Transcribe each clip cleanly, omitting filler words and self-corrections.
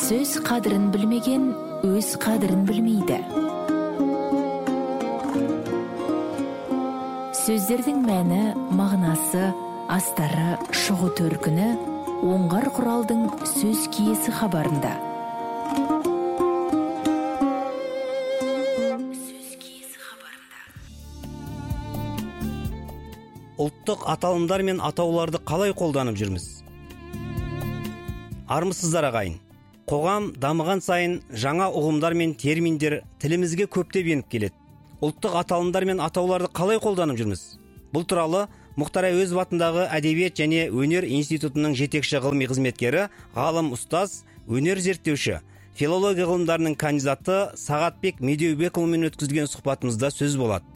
Сөз қадірін білмеген өз қадірін білмейді. Сөздердің мәні, мағынасы, астары, шығу төркіні оңғар құралдың сөз киесі хабарында. Ұлттық аталымдар мен атауларды қалай қолданып жүрміз? Армысыздар ағайын. Қоғам дамыған сайын жаңа ұғымдар мен терминдер тілімізге көптеп еніп келеді. Ұлттық аталымдар мен атауларды қалай қолданып жүрміз? Бұл туралы Мұхтар Әуезов атындағы Әдебиет және өнер институтының жетекші ғылыми қызметкері, ғалым ұстаз, өнер зерттеуші, филология ғылымдарының кандидаты Сағатбек Медеубекұлымен өткізген сұхбатымызда сөз болады.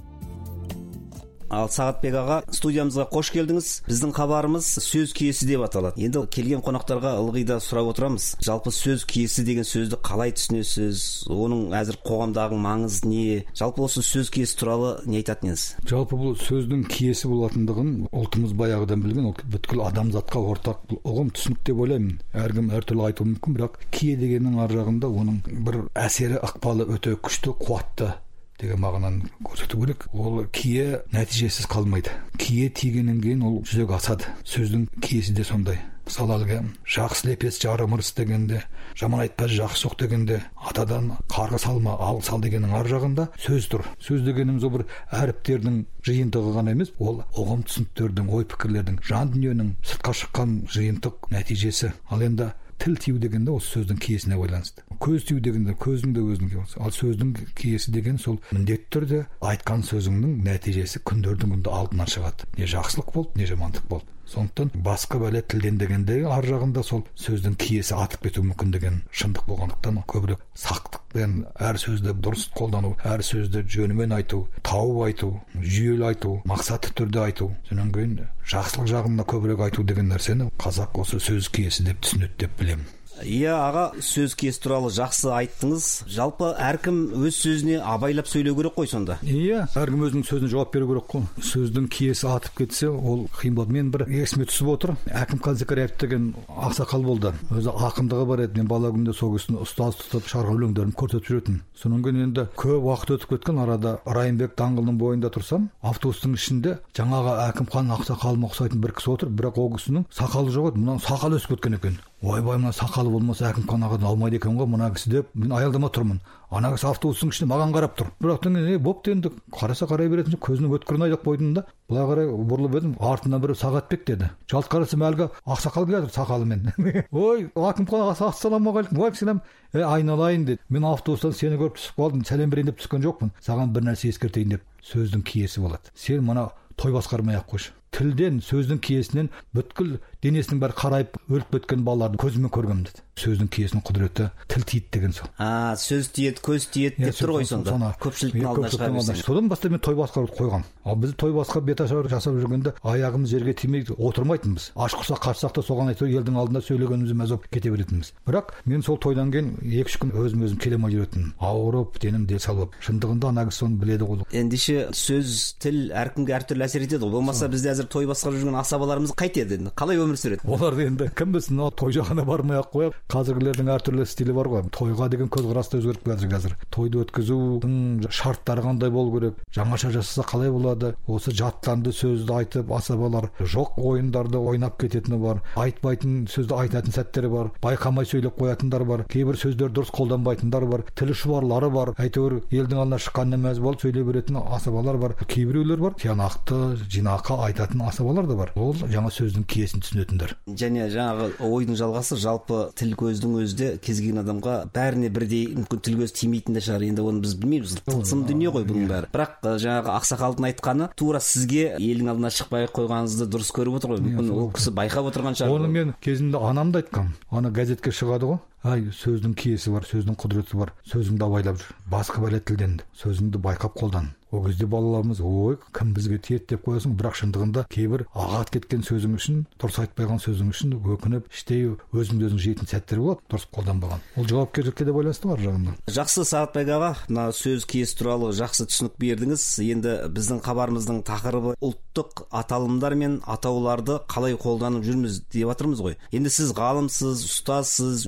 Ал Сағатбек аға, студиямызға қош келдіңіз. Біздің хабарымыз сөз киесі деп аталады. Енді келген қонақтарға ылғи да сұрап отырамыз. Жалпы сөз киесі деген сөзді қалай түсінесіз? Оның әзір қоғамдағы маңызы не? Жалпы осы сөз киесі туралы не айтатын едіңіз? Жалпы бұл сөздің киесі болатындығын ұлтымыз баяғыдан білген, ол бүткіл адамзатқа ортақ ұғым, түсінік деп ойлаймын. Әркім әртүрлі айтуы мүмкін, бірақ кие дегеннің ар жағында оның бір әсері, ықпалы өте күшті, қуатты деген мағынаны көрсету керек. Ол кие нәтижесіз қалмайды. Кие тигеннен кейін ол жүзеге асады. Сөздің киесі де сондай. Мысалы әлгі жақсы лепес жарым ырыс дегенде, жаман айтпас жақсы жоқ дегенде, атадан қарғыс алма ал сал дегеннің ар жағында сөз тұр. Сөз дегеніміз ол бір әріптердің жиынтығы ғана емес, ол ұғым түсініктердің, ой пікірлердің, жан дүниенің сыртқа шыққан жиынтық нәтижесі. Ал енді тіл тию дегенде осы сөздің киесіне байланысты. Көз тию дегенде көздің де өзінің киесі. Ал сөздің киесі деген сол міндетті түрде айтқан сөзіңнің нәтижесі күндердің күнде алдынан шығады. Не жақсылық болды, не жамандық болды. Сондықтан басқа бәле тілден дегенде ар жағында сол сөздің киесі атып кетуі мүмкін деген шындық болғандықтан көбірек сақтықпен әр сөзді дұрыс қолдану, әр сөзді жөнімен айту, тауып айту, жүйелі айту, мақсатты түрде айту, содан кейін жақсылық жағына көбірек айту деген нәрсені қазақ осы сөз киесі деп түсінеді деп білемін. Иә, аға, сөз киесі туралы жақсы айттыңыз. Жалпы әркім өз сөзіне абайлап сөйлеу керек қой сонда. Иә, әркім өзінің сөзіне жауап беру керек қой. Сөздің киесі атып кетсе, ол қиын болады. Мен бір есіме түсіп отыр. Әкім Қазикарев деген ақсақал болды. Өзі ақындығы бар еді. Мен бала күнде сол кісіні ұстаз тұтып шарға өлеңдерін көрсетіп жүретін. Сонан кейін енді көп уақыт өтіп кеткен арада Райымбек даңғылының бойында тұрсам, автобустың ішінде жаңағы әкім хан ақсақалыма ұқсайтын бір кісі отыр, бірақ ол кісінің сақалы жоқ еді. Мына сақалы өсіп кеткен екен. Ойбай, мына сақалы болмаса әкім хан ағадан алмайды екен ғой мына кісі деп мен аялдама тұрмын. Ана кісі автобустың ішінде маған қарап тұр. Бірақ бопты енді қараса қарай беретін көзінің өткірін айдап қойдым да былай қарай бұрылып едім, артынан бір Сағатбек деді. Жалт қарасам әлгі ақсақал келе жатыр сақалымен. Ой, әкім хан ассалаумағалейкум. Уағалейкум, айналайын деді. Мен автобустан сені көріп түсіп қалдым, сәлем берейін деп түскен жоқпын. Саған бір нәрсе ескертейін деп. Сөздің киесі болады. Сен мына той басқармай-ақ қойшы. Тілден, сөздің киесінен бүткіл денесінің бәрі қарайып өліп кеткен балаларды көзімен көргенмін деді. Сөздің киесінің құдіреті тіл тиеді деген сол. Сөз тиеді, көз тиеді деп тұр ғой сонда. Көпшіліктің алдына шыға берсең. Содан бастап мен той басқаруды қойғам. Ал біз той басқа беташар жасап жүргенде аяғымыз жерге тимей отырмайтынбыз. Аш құрсақ қашсақ та соған айтып елдің алдында сөйлегенімізді мәз болып кете беретінбіз. Бірақ мен сол тойдан кейін 2-3 күн өзім келе алмай жүретінмін. Ауырып, денім дел-сал болып. Шындығында ана кісі соны біледі ғой. Ендеше сөз, тіл әркімге әртүрлі әсер етеді ғой. Болмаса бізде әзір той басқарып жүрген асабаларымыз қайтеді енді? Қалай өмір сүреді? Олар енді кім білсін, той жағына бармай-ақ қояды. Қазіргілердің әртүрлі стилі бар ғой. Тойға деген көзқарас та өзгеріп келе жатыр. Тойды өткізудің шарттары қандай болу керек? Жаңаша жасаса қалай болады? Осы жаттанды сөзді айтып асабалар жоқ ойындарды ойнап кететіні бар. Айтпайтын сөзді айтатын сәттері бар. Байқамай сөйлеп қоятындар бар. Кейбір сөздер дұрыс қолданбайтындар бар. Тілі шұбарлары бар. Әйтеуір елдің алдына шыққаннан мәз болып сөйлей беретін асабалар бар. Кейбіреулер бар. Тиянақты, жинақы айтатын асабалар да бар. Ол жаңа сөздің киесін түсінетіндер. Және жаңағы ойдың жалғасы жалпы тіл көздің өзі кез келген адамға бәріне бірдей мүмкін тіл көз тимейтін де шығар. Енді оны біз білмейміз. Тылсым дүние ғой бұның бәрі. Бірақ жаңағы ақсақалдың айтқаны тура сізге елдің алдына шықпай қойғаныңызды дұрыс көріп отыр ғой. Мүмкін ол кісі байқап отырған шығар. Оны мен кезінде анам да айтқан. Ана газетке шығады ғой. Сөздің киесі бар, сөздің құдіреті бар. Сөзіңді абайлап жүр. Басқа бәле тілден сөзіңді байқап қолдан. Ол кезде балаларымыз, ой, кім бізге тиеді деп қоясың, бірақ шындығында кейбір ағат кеткен сөзің үшін, дұрыс айтпаған сөзің үшін өкініп, іштей өзіңді өзің жейтін сәттер болады, дұрыс қолданбаған. Ол жауапкершілікке де байланысты бар жағында. Жақсы, Сағатбек аға, мына сөз киесі туралы жақсы түсінік бердіңіз. Енді біздің хабарымыздың тақырыбы ұлттық аталымдар мен атауларды қалай қолданып жүрміз деп жатырмыз ғой. Енді сіз ғалымсыз, ұстазсыз, өнер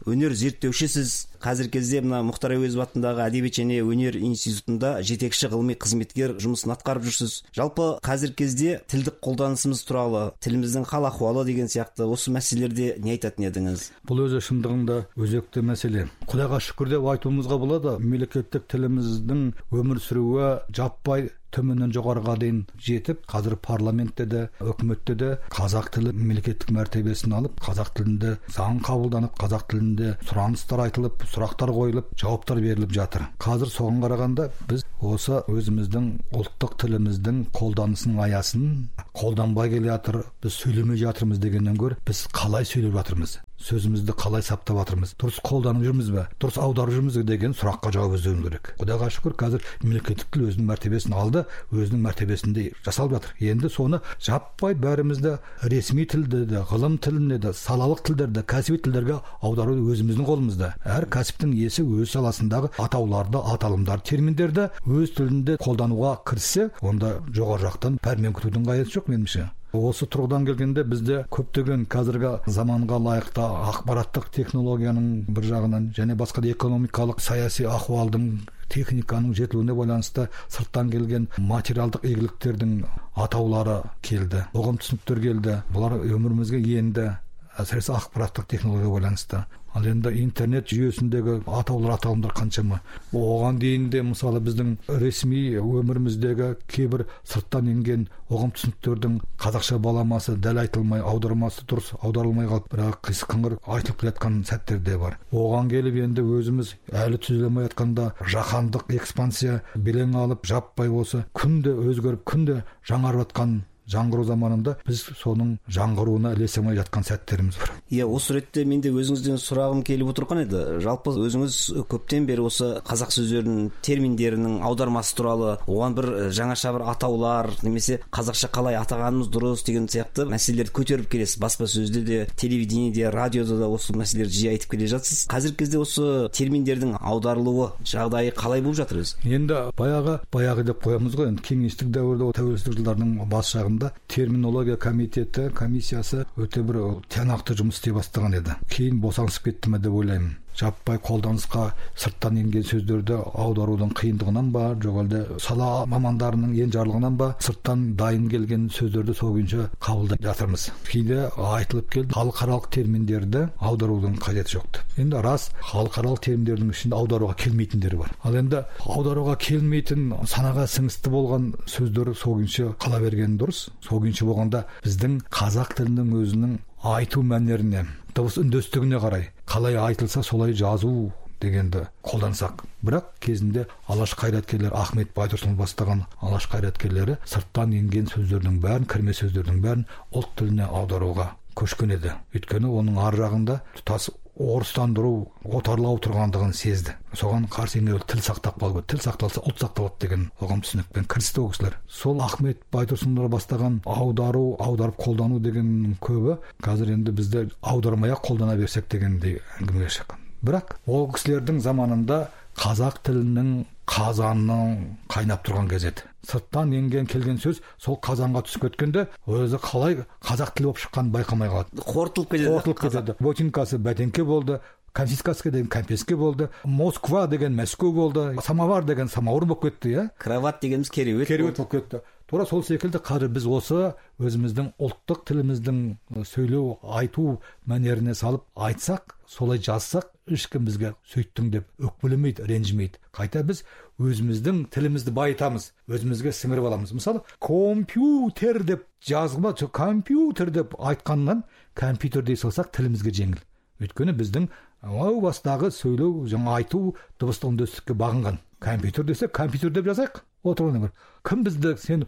зерттеушісіз. Қазіргі кезде мына Мұхтар Әуезов атындағы әдебиет және өнер институтында жетекші ғылыми қызметкер жұмысын атқарып жүрсіз. Жалпы қазіргі кезде тілдік қолданысымыз туралы, тіліміздің хал ахуалы деген сияқты осы мәселелерде не айтатын едіңіз? Бұл өзі шындығында өзекті мәселе. Құдайға шүкір деп айтуымызға болады. Мемлекеттік тіліміздің өмір сүруі жаппай төменнен жоғарыға дейін жетіп, қазір парламентте де, үкіметте де қазақ тілі мемлекеттік мәртебесін алып, қазақ тілінде заң қабылданып, қазақ тілінде сұраныстар айтылып, сұрақтар қойылып, жауаптар беріліп жатыр. Қазір соған қарағанда біз осы өзіміздің ұлттық тіліміздің қолданысының аясын қолданбай келе жатыр, біз сөйлемей жатырмыз дегеннен гөрі біз қалай сөйлеп жатырмыз, сөзімізді қалай саптап жатырмыз, дұрыс қолданып жүрміз бе, дұрыс аударып жүрміз бе деген сұраққа жауап іздеуіміз керек. Құдайға шүкір, қазір мемлекеттік тіл өзінің мәртебесін алды, өзінің мәртебесінде жасалып жатыр. Енді соны жаппай бәрімізді ресми тілде де, ғылым тіліне де, салалық тілдерде, кәсіби тілдерге аудару өзіміздің қолымызда. Әр кәсіптің иесі өз саласындағы атауларды, аталымдар, терминдерді өз тілінде қолдануға кіріссе, онда жоғары жақтан пәрмен күтудің қажеті жоқ меніңше. Осы тұрғыдан келгенде бізде көптеген қазіргі заманға лайықты ақпараттық технологияның бір жағынан және басқа да экономикалық саяси ахуалдың техниканың жетілуіне байланысты сырттан келген материалдық игіліктердің атаулары келді, ұғым түсініктер келді. Бұлар өмірімізге енді, әсіресе ақпараттық технологияға байланысты. Ал енді интернет жүйесіндегі атаулар, аталымдар қаншама. Оған дейін де мысалы біздің ресми өміріміздегі кейбір сырттан енген ұғым түсініктердің қазақша баламасы дәл айтылмай, аудармасы дұрыс аударылмай қалып, бірақ қисық-қыңыр айтылып келе жатқан сәттер де бар. Оған келіп енді өзіміз әлі түзелмей жатқанда жаһандық экспансия белең алып, жаппай осы күнде өзгеріп, күнде жаңарып жатқан жаңғыру заманында біз соның жаңғыруына ілесе алмай жатқан сәттеріміз бар. Иә, осы ретте менде өзіңізден сұрағым келіп отырған еді. Жалпы өзіңіз көптен бері осы қазақ сөздерінің терминдерінің аудармасы туралы, оған бір жаңаша бір атаулар, немесе қазақша қалай атағанымыз дұрыс деген сияқты мәселелерді көтеріп келесіз. Баспасөзде де, телевидениеде, радиода да осы мәселелерді жиі айтып келе жатсыз. Қазіргі кезде осы терминдердің аударылуы жағдайы қалай болып жатыр өзі? Енді баяғы деп қоямыз ғой. Енді кеңестік дәуірде, тәуелсіздік жылдарының бас жағында терминология комитеті, комиссиясы өте бір тиянақты жұмыс істей бастаған еді. Кейін босаңсып кетті ме деп ойлаймын. Жаппай қолданысқа сырттан енген сөздерді аударудың қиындығынан ба, жоқ әлде сала мамандарының енжарлығынан ба, сырттан дайын келген сөздерді сол күйінше қабылдап жатырмыз. Кейде айтылып келді, халықаралық терминдерді аударудың қажеті жоқ. Енді рас, халықаралық терминдердің ішінде аударуға келмейтіндері бар. Ал енді аударуға келмейтін, санаға сіңісті болған сөздер сол күйінше қала бергені дұрыс. Сол күйінше болғанда біздің қазақ тілінің өзінің айту мәнеріне, дыбыс үндестігіне қарай қалай айтылса солай жазу дегенді қолдансақ. Бірақ кезінде алаш қайраткерлері, Ахмет Байтұрсынов бастаған алаш қайраткерлері сырттан енген сөздердің бәрін, кірме сөздердің бәрін ұлт тіліне аударуға көшкен еді. Өйткені оның ар жағында тұтас орыстандыру, отарлау тұрғандығын сезді. Соған қарсы тіл сақтап қалу керек. Тіл сақталса ұлт сақталады деген ұғым түсінікпен кірісті ол кісілер. Сол Ахмет Байтұрсынов бастаған аударып қолдану деген көбі қазір енді бізде аудармай-ақ қолдана берсек дегендей әңгімеге шыққан. Бірақ ол кісілердің заманында қазақ тілінің қазанның қайнап тұрған кез еді. Сырттан келген сөз сол қазанға түсіп кеткенде өзі қалай қазақ тілі болып шыққанын байқамай қалады. Қорытылып кетеді. Ботинкасы бәтеңке болды, конфискация деген конфеске болды, Москва деген Мәскеу болды, самовар деген самауыр болып кетті, иә? Кроват дегеніміз кереует болып кетті. Тура сол секілді қазір біз осы өзіміздің ұлттық тіліміздің сөйлеу, айту мәнеріне салып айтсақ, солай жазсақ, ешкім бізге сөйттің деп өкпелемейді, ренжімейді. Қайта біз өзіміздің тілімізді байытамыз, өзімізге сіңіріп аламыз. Мысалы, компьютер деп жазғыма, компьютер деп айтқаннан компьютер дей салсақ тілімізге жеңіл. Өйткені біздің бастағы сөйлеу, жаңа айту дыбыстық үндестікке бағынған. Компьютер десе компьютер деп жазайық. Отырғаны бар. Кім бізді сен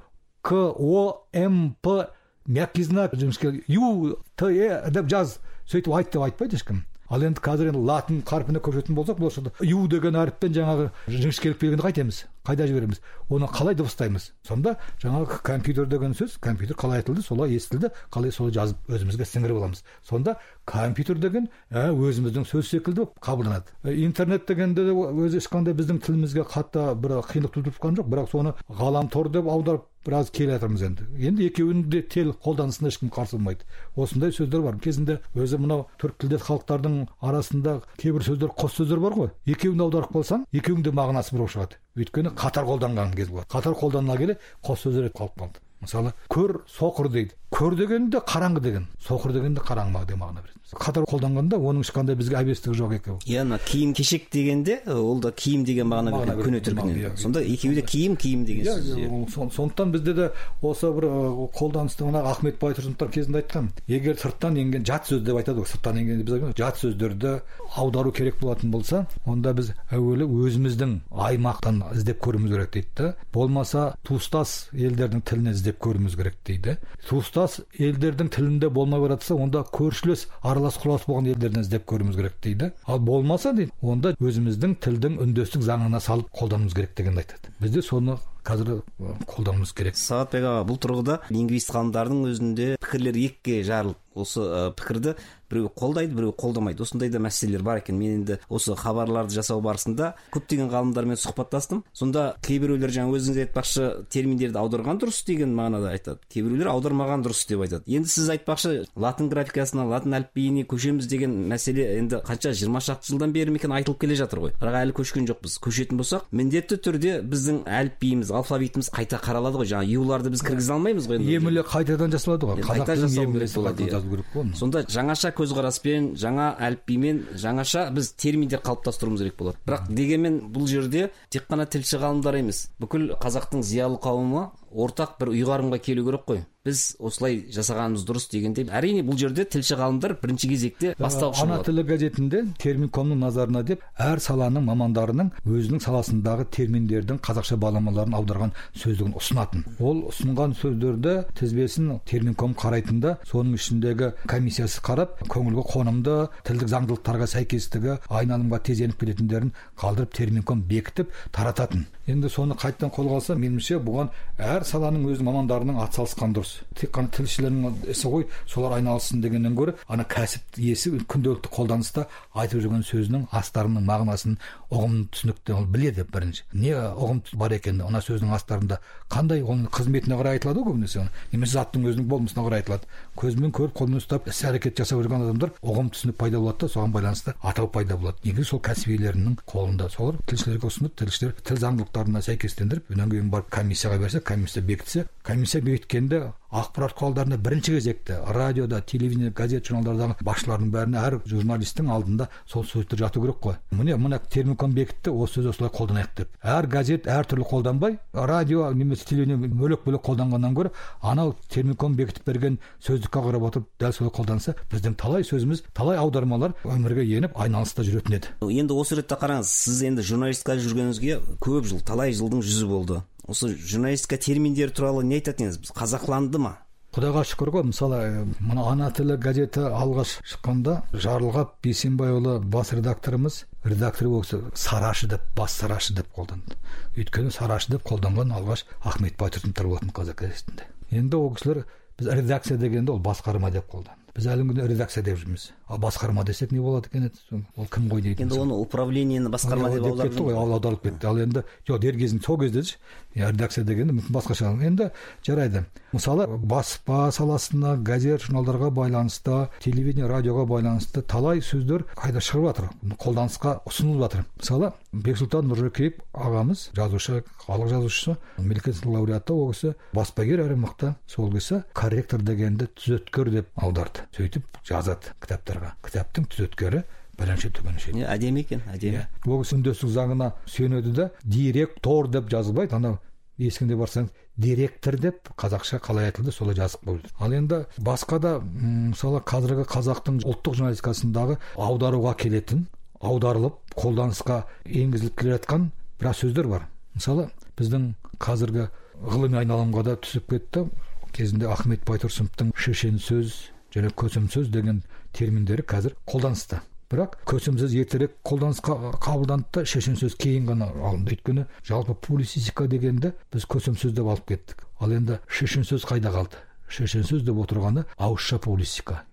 КОМП мягкий знак Ю ТЕ деп жаз, сөйтіп айт деп айтпайды ешкім. Ал енді қазір латын қарпіне көшетін болсақ, бұл жерде ю деген әріппен жаңағы жіңішкелік келгенді қайтеміз, қайда жібереміз, оны қалай дыбыстаймыз. Сонда жаңағы компьютер деген сөз, компьютер қалай айтылды, солай естілді, қалай солай жазып өзімізге сіңіріп аламыз. Сонда компьютер деген өзіміздің сөз секілді қабылданады. Интернет дегенде өзі ешқандай біздің тілімізге қатты бір қиындық тудырып жатқан жоқ, бірақ соны ғаламтор деп аударып біраз келе жатырмыз енді екеуінің де тел қолданысына ешкім қарсы болмайды. Осындай сөздер бар. Кезінде өзі мынау түрк тілдес халықтардың арасында кейбір сөздер қос сөздер бар ғой. Екеуін аударып қалсаң, екеуінің де мағынасы бір шығады. Өйткені қатар қолданған кез болады. Қатар қолданыла келе қос сөздер қалып қалды. Мысалы, көр, соқыр дейді. Көр дегенде қараңғы деген, соқыр дегенде қараңғы деген мағына береді. Қатар қолданғанда оның ешқандай бізге әбестігі жоқ екен. Яғни киім кешек дегенде ол да киім деген мағына береді көне түркінен. Сонда екеуі де киім деген сөз. Сондықтан бізде де осы бір қолданысты мына Ахмет Байтұрсыновтар кезінде айтқан, егер сырттан енген жат сөз деп айтады ғой, сырттан енген біз жат сөздерді аудару керек болатын болса, онда біз әуелі өзіміздің аймақтан іздеп көруіміз керек дейді. Болмаса туыстас елдердің тілін іздеп көруіміз керек дейді. Туыстас елдердің тілінде болмай баратса, онда көршілес аралас құлас болған елдерден іздеп көруіміз керек дейді. Ал болмаса дейді, онда өзіміздің тілдің үндестік заңына салып қолдануымыз керек дегенді айтады. Бізде соны қазір қолдануымыз керек. Сағатбек аға, бұл тұрғыда лингвист ғалымдардың өзінде пікірлер екіге жарылып, осы пікірді біреу қолдайды, біреу қолдамайды. Осындай да мәселелер бар екен. Мен енді осы хабарларды жасау барысында көптеген ғалымдармен сұхбаттастым. Сонда кейбіреулер жаңа өзіңіз айтпақшы терминдерді аударған дұрыс деген мағынада айтады. Кейбіреулер аудармаған дұрыс деп айтады. Енді сіз айтпақшы латын графикасына, латын әліпбиіне көшеміз деген мәселе енді қанша 20 шақты жылдан бері мекен айтылып келе жатыр ғой. Бірақ әлі көшкен жоқпыз. Көшетін болсақ, міндетті түрде біздің әліпбиіміз, алфавитіміз қайта қаралады ғой. Жаңа юларды біз кіргізе алмаймыз ғой. Емле қайтадан жасалады ғой. Қайта жасалу керек болады. Сонда жаңаша көзқараспен, жаңа әліпбимен, жаңаша біз терминдер қалыптастыруымыз керек болады. Бірақ дегенмен бұл жерде тек қана тілші ғалымдар емес, бүкіл қазақтың зиялы қауымы ортақ бір ұйғарымға келу керек қой. Біз осылай жасағанымыз дұрыс дегенде, әрине бұл жерде тілші ғалымдар бірінші кезекте бастаушы болады. Ана тілі газетінде Терминкомның назарына деп әр саланың мамандарының өзінің саласындағы терминдердің қазақша баламаларын аударған сөздігін ұсынатын. Ол ұсынған сөздерді тізбесін Терминком қарайтында, соның ішіндегі комиссиясы қарап, көңілге қонымды, тілдік заңдылықтарға сәйкестігі, айналымға тез еніп кететіндерін қалдырып Терминком бекітіп тарататын. Енді соны қайттан қолға алса, меніңше бұған әр саланың өз мамандарының атсалысқан дұрыс. Тек қана тілшілердің ісі ғой, солар айналыссын дегеннен гөрі, ана кәсіп иесі күнделікті қолданыста айтып жүрген сөзінің астарының мағынасын ұғымды түсінікті ол біледі бірінші. Не ұғым бар екен, ана сөздің астарында қандай, оның қызметіне қарай айтылады ғой көбінесе, немесе заттың өзінің болмысына қарай айтылады. Көзімен көріп, қолмен ұстап іс әрекет жасап жүрген адамдар ұғым түсінік пайда болады да, соған байланысты атау пайда болады. Негізі сол кәсіп иелерінің қолында. Солар тілшілерге ұсынып, тілшілер тіл заңдылықтарына сәйкестендіріп, одан кейін барып комиссияға берсе, комиссия бекітсе, комиссия бекіткенде ақпарат құралдарына бірінші кезекте радиода, телевидение, газет, журналдардағы басшылардың бәріне әр журналистің алдында сол сөздер жату керек қой. Мына Терминком бекітті, осы сөз осылай қолданайық деп. Әр газет әртүрлі қолданбай, радио немесе телевидение бөлек-бөлек қолданғаннан гөрі, анау Терминком бекітіп берген сөздікке қарап отырып дәл солай қолданса, біздің талай сөзіміз, талай аудармалар өмірге еніп айналыста жүретін еді. Енді осы ретте қараңыз, сіз енді журналистикада жүргеніңізге көп жыл, талай жылдың жүзі болды. Осы журналистика терминдері туралы не айтатын едіңіз? Біз қазақланды ма? Құдайға шүкір ғой, мысалы, мына ана тілі газеті алғаш шыққанда Жарылғап Бейсенбайұлы бас редакторымыз, редактор болса Сарашы деп, бас Сарашы деп қолданды. Өйткені Сарашы деп қолданған алғаш Ахмет Байтұрсыновтар болатын қазақ газетінде. Енді ол кісілер біз редакция дегенде ол басқарма деп қолданды. Біз әлі күнде редакция деп жүрміз. Ал басқарма десек не болады екен? Ол кім ғой дейді. Енді оны управлениені басқарма деп аударып кетті. Ал енді жоқ, дер кезінде сол кезде редакция дегенде мүмкін басқаша. Енді жарайды. Мысалы, баспа саласына, газет, журналдарға байланысты, телевидение, радиоға байланысты талай сөздер қайда шығып жатыр, қолданысқа ұсынылып жатыр. Мысалы, Бексұлтан Нұржекеев ағамыз, жазушы, халық жазушысы, мемлекеттік лауреаты, ол кісі баспагер әрі мықты. Сол кісі корректор дегенді түзеткер деп аударды. Сөйтіп жазады кітаптарға. Кітаптың түзеткері бірінші түгенше. Әдемі екен, әдемі. Ол кісі үндестік заңына сүйенеді де, директор деп жазылбайды. Анау ескінде барсаңыз, директор деп қазақша қалай айтылды, солай жазып қойды. Ал енді басқа да, мысалы, қазіргі қазақтың ұлттық журналистикасындағы аударуға келетін, аударылып, қолданысқа енгізіліп келе жатқан біраз сөздер бар. Мысалы, біздің қазіргі ғылыми айналымға да түсіп кетті. Кезінде Ахмет Байтұрсыновтың шешен сөз және көсем сөз деген терминдері қазір қолданыста. Бірақ көсем сөз ертерек қолданысқа қабылданды, шешен сөз кейін ғана алынды. Өйткені жалпы публицистика дегенді біз көсем сөз деп алып кеттік. Ал енді шешен сөз қайда қалды? Шешен сөз деп отырғаны ауызша публицистика.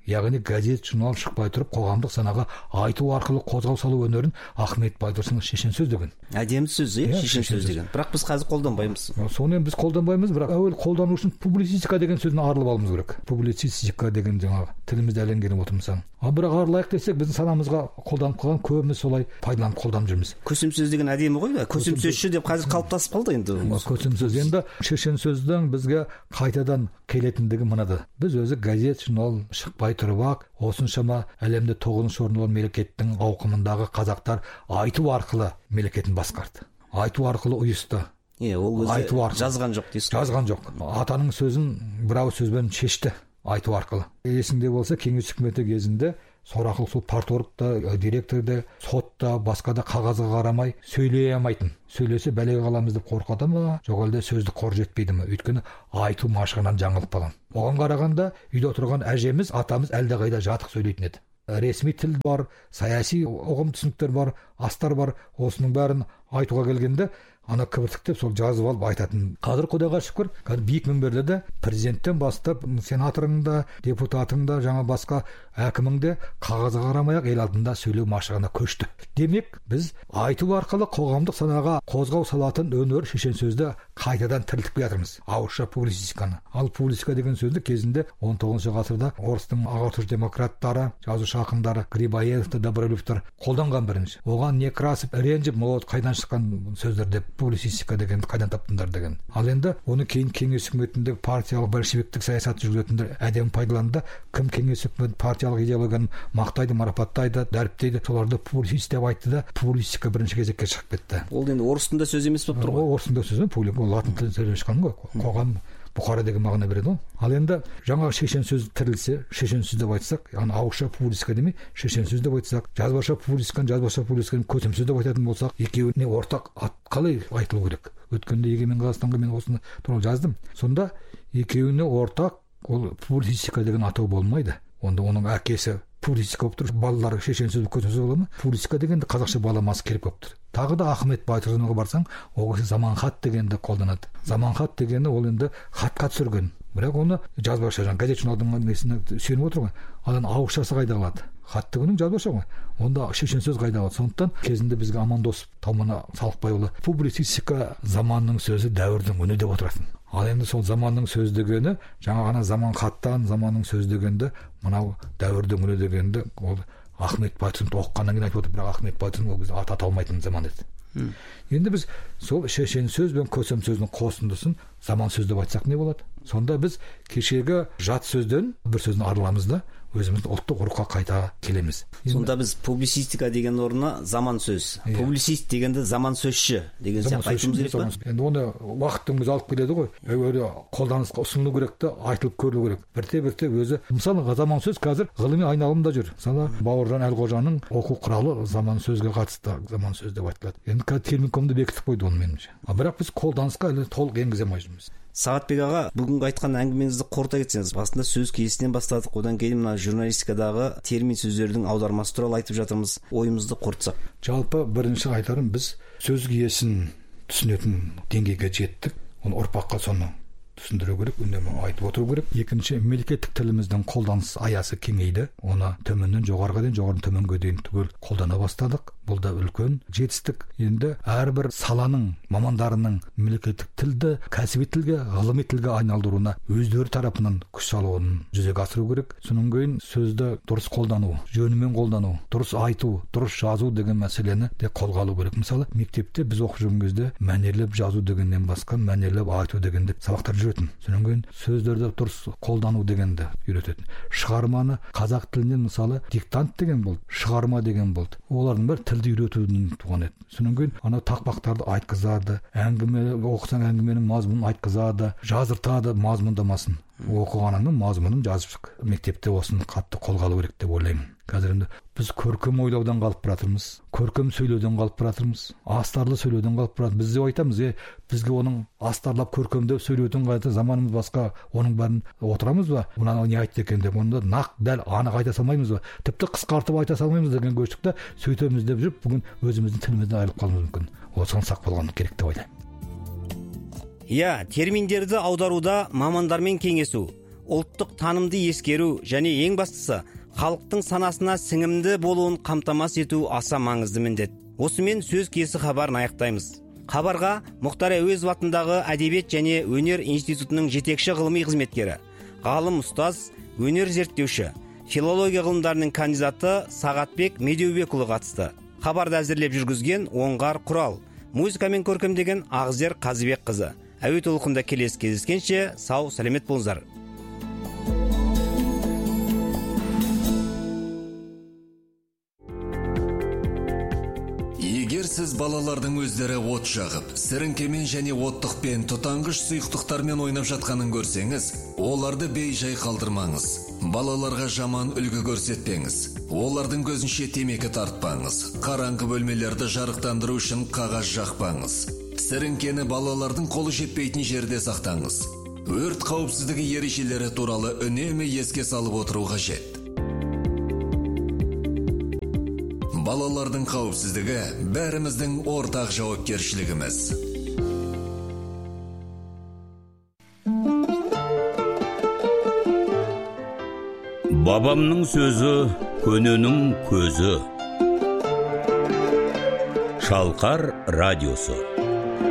яғни газет журнал шықпай тұрып қоғамдық санаға айту арқылы қозғау салу өнерін Ахмет Байтұрсынов шешен сөз деген. Әдемі сөз, шешен сөз деген. Бірақ біз қазір қолданбаймыз. Соны біз қолданбаймыз, бірақ әуел қолдану үшін публицистика деген сөзден арылып алуымыз керек. Публицистика деген жаңағы тілімізде әленгеніп отырмыз. Бірақ арылайық десек, біздің санамызға қолданып қалған көбіміз солай пайдаланып қолданып жүрміз. Көсем сөз деген әдемі ғой да, көсем сөзші деп қазір қалыптасып қалды енді. Көсем сөз енді шешен сөздің бізге қайтадан келетіндігі мынада. Біз өзі газет журнал шықпай тұрып ақ осыншама әлемде 9-шы орын алған мемлекеттің ауқымындағы қазақтар айту арқылы мемлекетін басқарды. Айту арқылы ұйысты. Ол өзі жазған жоқ дейсіз. Жазған жоқ. Атаның сөзін бір ауыз сөзбен шешті айту арқылы. Есіңде болса, кеңес үкіметі кезінде сорақылық сол парторгта, директорда, сотта, басқа да қағазға қарамай сөйлей алмайтын. Сөйлесе бәлеге қаламыз деп қорқады ма, жоқ әлде сөздік қор жетпейді ме? Өйткені айту машығынан жаңылып қалған. Оған қарағанда үйде отырған әжеміз, атамыз әлдеқайда жатық сөйлейтін еді. Ресми тіл бар, саяси ұғым түсініктер бар, астар бар. Осының бәрін айтуға келгенде ана кібіртіктеп сол жазып алып айтатын. Қазір Құдайға шүкір, биік мінберлерде президенттен бастап сенаторың да, депутатың да, жаңа басқа әкімің де қағазға қарамай-ақ ел алдында сөйлеу машығына көшті. Демек, біз айту арқылы қоғамдық санаға қозғау салатын өнер шешен сөзді қайтадан тірілтіп келатырмыз. Ауызша публицистиканы. Ал публицистика деген сөзді кезінде 19 ғасырда орыстың ағартушы демократтары, жазушы ақындары Грибоедов, Добролюбовтар қолданған бірінші. Оған Некрасов ренжіп, қайдан шыққан сөздер деп публицистика деген қайдан таптыңдар деген. Ал енді оны кейін кеңес үкіметіндегі партиялық большевиктік саясат жүргізетіндер әдемі пайдаланды. Кім кеңес үкіметі партиялық идеологияны мақтайды, марапаттайды, дәріптейді, соларды публицист деп айтты да, публицистика бірінші кезекке шығып кетті. Ол енді орыс тілінде сөз емес болып тұр ғой. Орыс тілінде сөз емес, латын тілінде сөйлеп шыққан ғой. Қоғам бұқара деген мағына береді ғой. Ал енді жаңағы шешен сөз тірілсе, шешен сөз деп айтсақ, яғни ауызша публицистика демей, шешен сөз деп айтсақ, жазбаша публицистиканы көсем сөз деп айтатын болсақ, екеуіне ортақ ат қалай айтылу керек? Өткенде Егемен Қазақстанға мен осыны туралы жаздым. Сонда екеуіне ортақ ол публицистика деген атау болмайды. Онда оның әкесі публицистика болып тұр, балалары шешен сөз көсем сөз бола ма? Публицистика дегенде қазақша баламасы келіп болып тұр. Тағы да Ахмет Байтұрсыновға барсаң, ол кісі заманхат дегенді қолданады. Заманхат дегені ол енді хатқа түсірген. Бірақ оны жазбаша, газет журналдың несіне сүйеніп отыр ғой. Ал ауызшасы қайда қалады? Хат дегенің жазбаша ғой. Онда шешен сөз қайда қалады? Сондықтан кезінде бізге Амандосов Таумана Салықбайұлы публицистика заманның сөзі, дәуірдің үні деп отыратын. Ал енді сол заманның сөз дегені, жаңа ғана заман хаттан заманның сөз дегенді, мынау дәуірдің үні дегенді ол Ахмет Байтұрсынов оқығаннан кейін айтып отыр, бірақ Ахмет Байтұрсынов ол кезде ат аталмайтын заман еді. Енді біз сол шешен сөз бен көсем сөздің қосындысын заман сөз деп айтсақ не болады? Сонда біз кешегі жат сөзден бір сөздің арыламыз да өзіміздің ұлттық рухқа қайта келеміз. Сонда біз публицистика деген орнына заман сөз, публицист дегенді заман сөзші деген сияқты айтуымыз керек па? Енді оны уақыттың өзі алып келеді ғой. Әуелі қолданысқа ұсынылу керек та, айтылып көрілу керек. Бірте өзі, мысалы заман сөз қазір ғылыми айналымда жүр. Мысалы Бауыржан Әлқожаның оқу құралы заман сөзге қатысты заман сөз деп айтылады. Енді терминкомды бекітіп қойды оны меніңше. Бірақ біз қолданысқа әлі толық енгізе алмай жүрміз. Сағатбек аға, бүгінгі айтқан әңгімеңізді қорыта кетсеңіз, басында сөз киесінен бастадық, одан кейін мына журналистикадағы термин сөздердің аудармасы туралы айтып жатырмыз. Ойымызды қорытсақ. Жалпы бірінші айтарым, біз сөз киесін түсінетін деңгейге жеттік. Оны ұрпаққа соны түсіндіру керек, үнемі айтып отыру керек. Екінші, мемлекеттік тіліміздің қолданыс аясы кеңейді. Оны төменнен жоғарыға дейін, жоғарыдан төменге дейін түгел қолдана бастадық. Бұл да үлкен жетістік. Енді әрбір саланың мамандарының мемлекеттік тілді кәсіби тілге, ғылыми тілге айналдыруына өздері тарапынан күш салуын жүзеге асыру керек. Содан кейін сөзді дұрыс қолдану, жөнімен қолдану, дұрыс айту, дұрыс жазу деген мәселені де қолға алу керек. Мысалы, мектепте біз оқып жүрген кезде мәнерлеп жазу дегеннен басқа мәнерлеп айту дегенде сабақтар жүретін. Содан кейін сөздерді дұрыс қолдану дегенді үйрететін. Шығарманы қазақ тілінен мысалы диктант деген болды, шығарма деген болды. Олардың бәрі тілді үйретудің туған еді. Содан кейін ана тақпақтарды айтқызады, әңгіме оқысаң әңгіменің мазмұнын айтқызады, жазыртады мазмұндамасын. Оқығаныңның мазмұнын жазып шық. Мектепте осыны қатты қолға алу керек деп ойлаймын. Қазір енді біз көркем ойлаудан қалып баратырмыз, көркем сөйлеуден қалып баратырмыз, астарлы сөйлеуден қалып баратырмыз. Біз де айтамыз, бізге оның астарлап көркемдеп сөйлеуден қайта заманымыз басқа, оның бәрін отырамыз ба? Мынаны не айтты екен деп, оны нақ дәл анық айта салмаймыз ба? Тіпті қысқартып айта салмаймыз деген көштікті сөйтеміз деп жүріп, бүгін өзіміздің тілімізден айырылып қалуымыз мүмкін. Осыған сақ болған керек деп ойлаймын. Терминдерді аударуда мамандармен кеңесу, ұлттық танымды ескеру және ең бастысы халықтың санасына сіңімді болуын қамтамасыз ету аса маңызды міндет. Осымен сөз кесі хабарын аяқтаймыз. Хабарға Мұхтар Әуезов атындағы Әдебиет және өнер институтының жетекші ғылыми қызметкері, ғалым ұстаз, өнер зерттеуші, филология ғылымдарының кандидаты Сағатбек Медеубекұлы қатысты. Хабарды әзірлеп жүргізген Оңғар Құрал, музыкамен көркемдеген Ағзер Қазыбек қызы. Әуе толқында келесі кездескенше сау, сәлемет болыңыздар. Егер сіз балалардың өздері от жағып, сіріңкемен және оттықпен, тұтанғыш сұйықтықтармен ойнап жатқанын көрсеңіз, оларды бей-жай қалдырмаңыз. Балаларға жаман үлгі көрсетпеңіз. Олардың көзінше темекі тартпаңыз. Қараңғы бөлмелерді жарықтандыру үшін қағаз жақпаңыз. Сіріңкені балалардың қолы жетпейтін жерде сақтаңыз. Өрт қауіпсіздігі ережелері туралы үнемі еске салып отыру қажет. Балалардың қауіпсіздігі бәріміздің ортақ жауапкершілігіміз. Бабамның сөзі, көненің көзі. Шалқар радиосы.